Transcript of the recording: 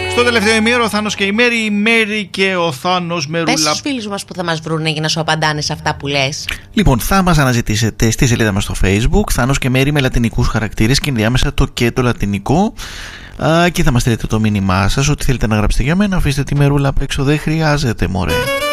Στο τελευταίο ημίωρο ο Θάνος και η Μέρη, η Μέρη και ο Θάνος Μερούλα. Πες στους φίλους μας που θα μας βρουν για να σου απαντάνε σε αυτά που λες. Λοιπόν, θα μας αναζητήσετε στη σελίδα μας στο Facebook, Θάνος και Μέρη με λατινικούς χαρακτήρες και ενδιάμεσα το και το λατινικό. Και θα μας στείλετε το μήνυμά σας, ότι θέλετε να γράψετε για μένα. Αφήστε τη Μερούλα απ' έξω, δεν χρειάζεται μωρέ.